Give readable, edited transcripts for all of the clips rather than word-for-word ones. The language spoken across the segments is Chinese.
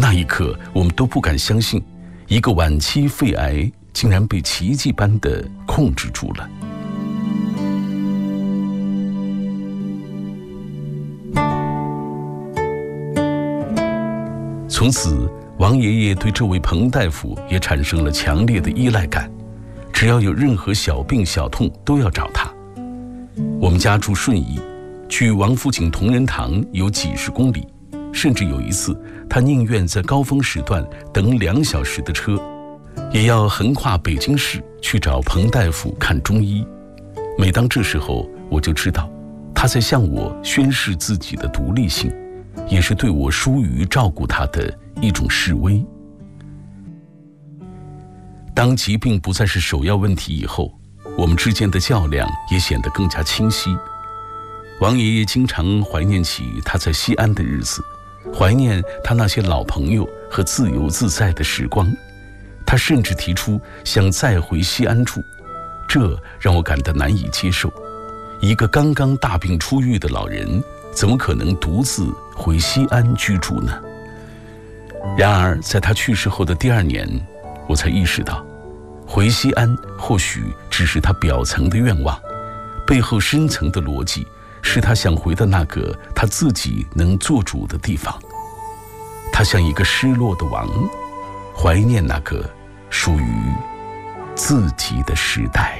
那一刻，我们都不敢相信，一个晚期肺癌竟然被奇迹般地控制住了。从此，王爷爷对这位彭大夫也产生了强烈的依赖感，只要有任何小病小痛都要找他。我们家住顺义，去王府井同仁堂有几十公里，甚至有一次，他宁愿在高峰时段等2小时的车，也要横跨北京市去找彭大夫看中医。每当这时候，我就知道他在向我宣示自己的独立性，也是对我疏于照顾他的一种示威。当疾病不再是首要问题以后，我们之间的较量也显得更加清晰。王爷爷经常怀念起他在西安的日子，怀念他那些老朋友和自由自在的时光。他甚至提出想再回西安住，这让我感到难以接受。一个刚刚大病初愈的老人，怎么可能独自回西安居住呢？然而在他去世后的第2年，我才意识到，回西安或许只是他表层的愿望，背后深层的逻辑是他想回到那个他自己能做主的地方。他像一个失落的王，怀念那个属于自己的时代。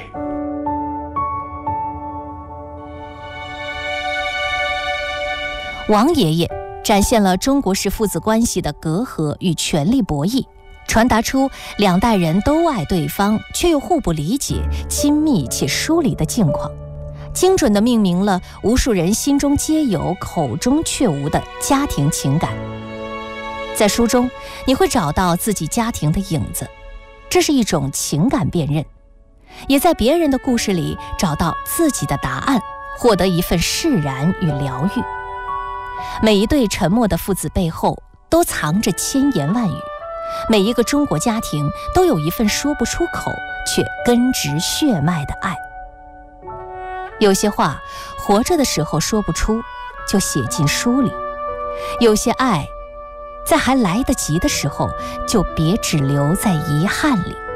王爷爷展现了中国式父子关系的隔阂与权力博弈，传达出2代人都爱对方却又互不理解、亲密且疏离的境况，精准地命名了无数人心中皆有、口中却无的家庭情感。在书中，你会找到自己家庭的影子，这是一种情感辨认，也在别人的故事里找到自己的答案，获得一份释然与疗愈。每一对沉默的父子背后都藏着千言万语，每一个中国家庭都有一份说不出口却根植血脉的爱。有些话活着的时候说不出，就写进书里；有些爱在还来得及的时候，就别只留在遗憾里。